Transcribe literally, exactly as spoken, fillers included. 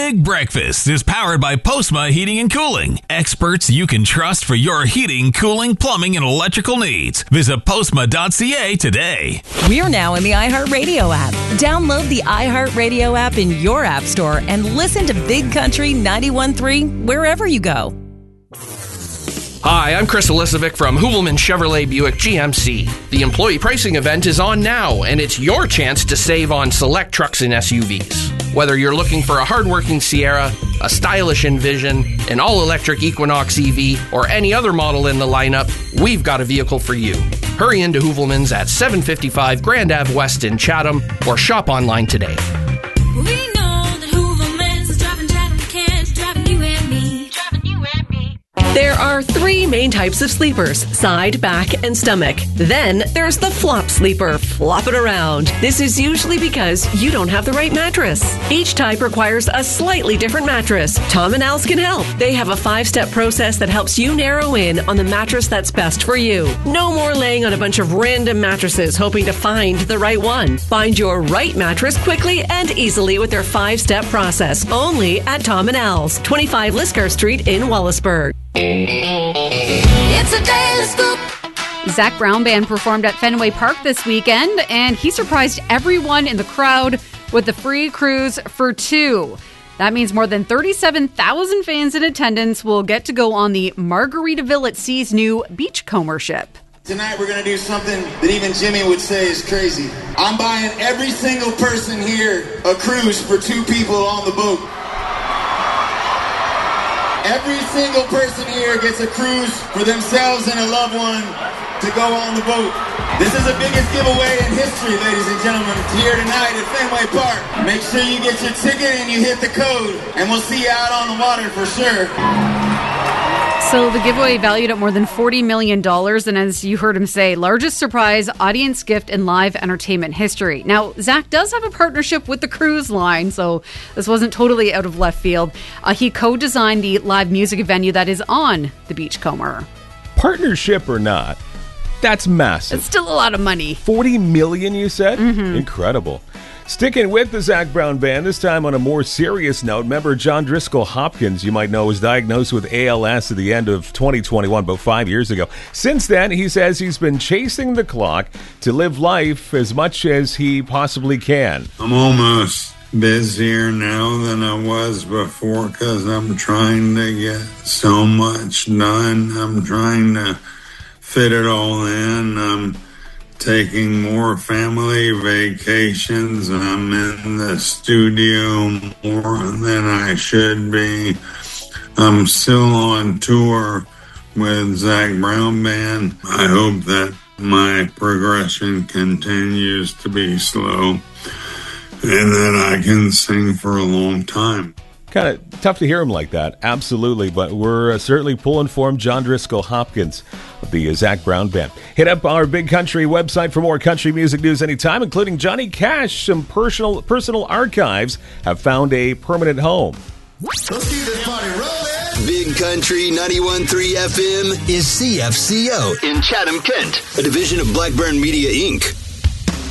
Big Breakfast is powered by Postma Heating and Cooling. Experts you can trust for your heating, cooling, plumbing, and electrical needs. Visit postma dot c a today. We're now in the iHeartRadio app. Download the iHeartRadio app in your app store and listen to Big Country ninety-one point three wherever you go. Hi, I'm Chris Elizovic from Hoovelman Chevrolet Buick G M C. The employee pricing event is on now, and it's your chance to save on select trucks and S U Vs. Whether you're looking for a hardworking Sierra, a stylish Envision, an all-electric Equinox E V, or any other model in the lineup, we've got a vehicle for you. Hurry into Hoovelman's at seven fifty-five Grand Ave West in Chatham, or shop online today. We know that Hoovelman's is driving Chatham kids, driving you and me, driving you and me. There are three main types of sleepers, side, back, and stomach. Then there's the flop sleeper, flop it around. This is usually because you don't have the right mattress. Each type requires a slightly different mattress. Tom and Al's can help. They have a five-step process that helps you narrow in on the mattress that's best for you. No more laying on a bunch of random mattresses hoping to find the right one. Find your right mattress quickly and easily with their five-step process. Only at Tom and Al's, twenty-five Lisker Street in Wallaceburg. It's a daily scoop. Zac Brown Band performed at Fenway Park this weekend, and he surprised everyone in the crowd with the free cruise for two. That means more than thirty-seven thousand fans in attendance will get to go on the Margaritaville at Sea's new Beachcomber ship. Tonight we're going to do something that even Jimmy would say is crazy. I'm buying every single person here a cruise for two people on the boat. Every single person here gets a cruise for themselves and a loved one to go on the boat. This is the biggest giveaway in history, ladies and gentlemen. Here tonight at Fenway Park. Make sure you get your ticket and you hit the code, and we'll see you out on the water for sure. So the giveaway valued at more than forty million dollars, and as you heard him say, largest surprise audience gift in live entertainment history. Now, Zac does have a partnership with the cruise line, so this wasn't totally out of left field. Uh, he co-designed the live music venue that is on the Beachcomber. Partnership or not, that's massive. It's still a lot of money. forty million dollars, you said? Mm-hmm. Incredible. Sticking with the Zac Brown Band, this time on a more serious note, member John Driscoll Hopkins, you might know, was diagnosed with A L S at the end of twenty twenty-one, about five years ago. Since then, he says he's been chasing the clock to live life as much as he possibly can. I'm almost busier now than I was before because I'm trying to get so much done. I'm trying to fit it all in. I'm taking more family vacations. I'm in the studio more than I should be. I'm still on tour with Zac Brown Band. I hope that my progression continues to be slow and that I can sing for a long time. Kind of tough to hear him like that, absolutely, but we're uh, certainly pulling for him. John Driscoll Hopkins of the uh, Zac Brown Band. Hit up our Big Country website for more country music news anytime, including Johnny Cash. Some personal personal archives have found a permanent home. Let's keep this party rolling. Big Country ninety-one point three F M is C F C O in Chatham, Kent, a division of Blackburn Media, Incorporated.